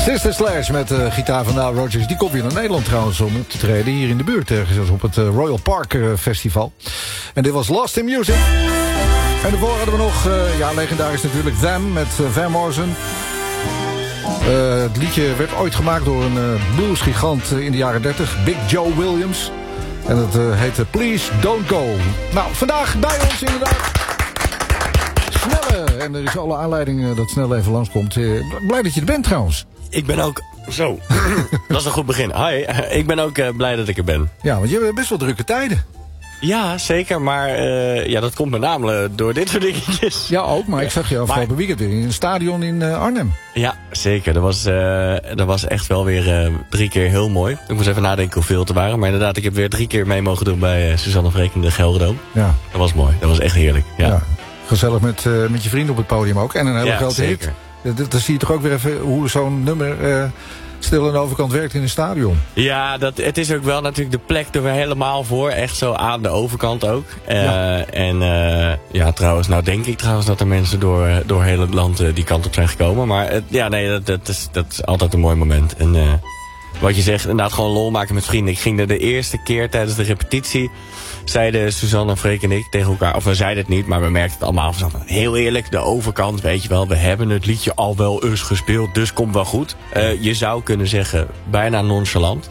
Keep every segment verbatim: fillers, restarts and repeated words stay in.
Sister Slash met uh, gitaar van Nile Rodgers. Die komt weer naar Nederland trouwens om op te treden. Hier in de buurt ergens op het uh, Royal Park uh, Festival. En dit was Lost in Music. En daarvoor hadden we nog, uh, ja, legendarisch natuurlijk, Them met uh, Van Morrison. Uh, het liedje werd ooit gemaakt door een uh, bluesgigant uh, in de jaren dertig. Big Joe Williams. En het uh, heette Please Don't Go. Nou, vandaag bij ons inderdaad Snelle. En er is alle aanleiding uh, dat Snelle even langskomt. Uh, blij dat je er bent trouwens. Ik ben ook... Zo, dat is een goed begin. Hi, ik ben ook uh, blij dat ik er ben. Ja, want je hebt best wel drukke tijden. Ja, zeker, maar uh, ja, dat komt met name door dit soort dingetjes. Ja, ook, maar ik zag je afgelopen maar... weekend weer in een stadion in uh, Arnhem. Ja, zeker. Dat was, uh, dat was echt wel weer uh, drie keer heel mooi. Ik moest even nadenken hoeveel het er waren. Maar inderdaad, ik heb weer drie keer mee mogen doen bij uh, Suzanne Freek in de Gelderdoom. Ja. Dat was mooi. Dat was echt heerlijk. Ja. Ja. Gezellig met, uh, met je vrienden op het podium ook. En een hele ja, grote zeker. hit. Dan zie je toch ook weer even hoe zo'n nummer uh, stil aan de overkant werkt in een stadion. Ja, dat, het is ook wel natuurlijk de plek er weer helemaal voor. Echt zo aan de overkant ook. Uh, ja. En uh, ja, trouwens, nou denk ik trouwens dat er mensen door, door heel het land uh, die kant op zijn gekomen. Maar uh, ja, nee, dat, dat, is, dat is altijd een mooi moment. En uh, wat je zegt, inderdaad gewoon lol maken met vrienden. Ik ging er de eerste keer tijdens de repetitie, zeiden Suzanne en Freek en ik tegen elkaar, of we zeiden het niet, maar we merkten het allemaal van, heel eerlijk, de overkant, weet je wel, we hebben het liedje al wel eens gespeeld, dus komt wel goed. Uh, je zou kunnen zeggen, bijna nonchalant.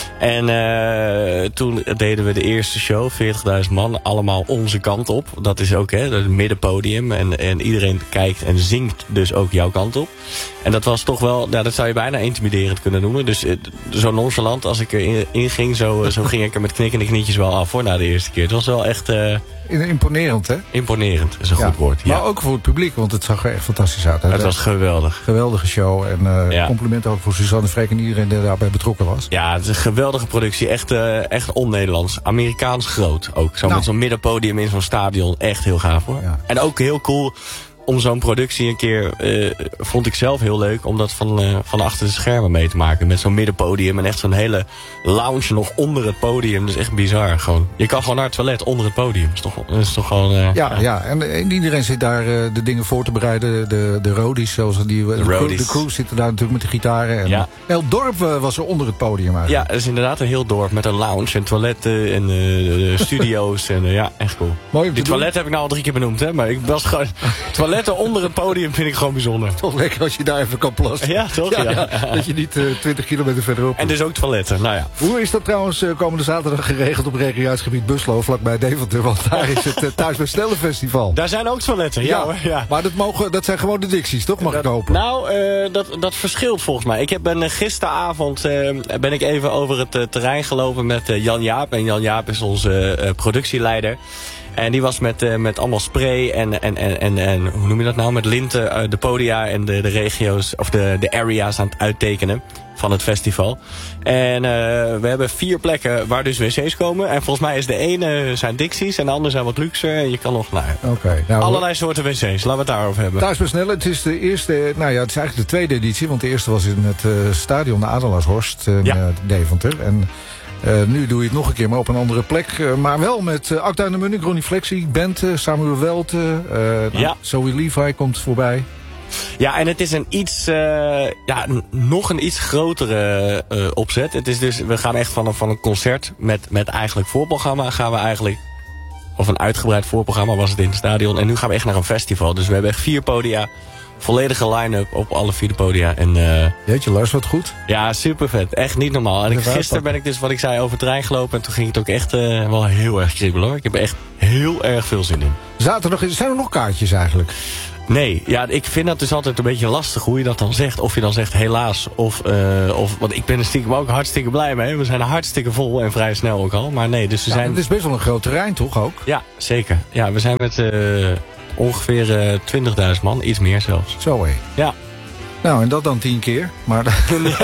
En uh, toen deden we de eerste show, veertigduizend man, allemaal onze kant op. Dat is ook, hè, het middenpodium. En, en iedereen kijkt en zingt dus ook jouw kant op. En dat was toch wel, nou, dat zou je bijna intimiderend kunnen noemen. Dus uh, zo nonchalant als ik erin in ging, zo, zo ging ik er met knikkende knietjes wel af hoor, na de eerste keer. Het was wel echt... Uh, Imponerend, hè? Imponerend, is een ja. goed woord. Ja. Maar ook voor het publiek, want het zag er echt fantastisch uit. Hè? Het was geweldig. Geweldige show. En uh, ja. complimenten ook voor Suzanne Freek en iedereen die daarbij betrokken was. Ja, het is een geweldige productie. Echt, uh, echt on-Nederlands. Amerikaans groot ook. Zo nou. Met zo'n middenpodium in zo'n stadion. Echt heel gaaf hoor. Ja. En ook heel cool om zo'n productie een keer, uh, vond ik zelf heel leuk, om dat van, uh, van achter de schermen mee te maken. Met zo'n middenpodium en echt zo'n hele lounge nog onder het podium. Dat is echt bizar. Gewoon. Je kan gewoon naar het toilet onder het podium. Dat is toch, dat is toch gewoon... Uh, ja, ja. ja. En, en iedereen zit daar uh, de dingen voor te bereiden. De, de roadies, zoals die... De, de, de crew zitten daar natuurlijk met de gitaren. En ja. Heel dorp uh, was er onder het podium eigenlijk. Ja, het is inderdaad een heel dorp met een lounge en toiletten en uh, studio's. en uh, ja, echt cool. Mooi die toilet heb ik nou al drie keer benoemd, hè. Maar ik was gewoon... Toiletten onder het podium vind ik gewoon bijzonder. Toch lekker als je daar even kan plassen. Ja, toch? Ja, ja. Ja, dat je niet uh, twintig kilometer verderop. En dus ook toiletten, nou ja. Hoe is dat trouwens uh, komende zaterdag geregeld op recreatiegebied Buslo, vlakbij Deventer? Want daar is het uh, Thuis bij Snelle Festival. Daar zijn ook toiletten, ja, ja hoor. Ja. Maar dat, mogen, dat zijn gewoon de Dixies, toch? Mag dat, ik hopen? Nou, uh, dat, dat verschilt volgens mij. Ik heb een, uh, gisteravond uh, ben ik even over het uh, terrein gelopen met uh, Jan Jaap. En Jan Jaap is onze uh, productieleider. En die was met, uh, met allemaal spray en, en, en, en, en hoe noem je dat nou? Met linten uh, de podia en de, de regio's, of de, de area's aan het uittekenen van het festival. En uh, we hebben vier plekken waar dus wc's komen. En volgens mij is de ene zijn Dixies en de andere zijn wat luxer. En je kan nog, nou, okay, nou allerlei soorten wc's. Laten we het daarover hebben. Thuis bij Snelle, het is de eerste, nou ja, het is eigenlijk de tweede editie. Want de eerste was in het uh, stadion de Adelaarshorst in ja. uh, Deventer. En Uh, nu doe je het nog een keer, maar op een andere plek. Uh, maar wel met uh, Acta en de Munnik, Ronnie Flexie, Bente, Samuel Welte. Uh, nou, ja. Zoe Levi komt voorbij. Ja, en het is een iets, uh, ja, nog een iets grotere uh, opzet. Het is dus, we gaan echt van een, van een concert met, met eigenlijk voorprogramma gaan we eigenlijk, of een uitgebreid voorprogramma was het in het stadion. En nu gaan we echt naar een festival. Dus we hebben echt vier podia. Volledige line-up op alle vier de podia. En, uh, Jeetje, Lars, wat goed. Ja, super vet. Echt niet normaal. En ik, gisteren ben ik dus, wat ik zei, over het terrein gelopen. En toen ging het ook echt uh, wel heel erg kriebelen, hoor. Ik heb er echt heel erg veel zin in. Zaterdag, zijn er nog kaartjes eigenlijk? Nee, ja, ik vind dat dus altijd een beetje lastig hoe je dat dan zegt. Of je dan zegt helaas, of, uh, of want ik ben er stiekem ook hartstikke blij mee. We zijn hartstikke vol en vrij snel ook al. Maar nee, dus we ja, zijn... Het is best wel een groot terrein, toch ook? Ja, zeker. Ja, we zijn met... Uh, ongeveer uh, twintigduizend man, iets meer zelfs. Zo hé. Ja. Nou, en dat dan tien keer. Maar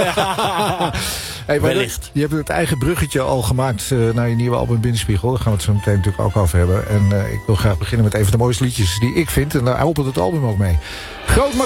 ja. Hey, wellicht. Je hebt het eigen bruggetje al gemaakt uh, naar je nieuwe album Binnenspiegel. Daar gaan we het zo meteen natuurlijk ook over hebben. En uh, ik wil graag beginnen met een van de mooiste liedjes die ik vind. En daar opent het album ook mee. Groot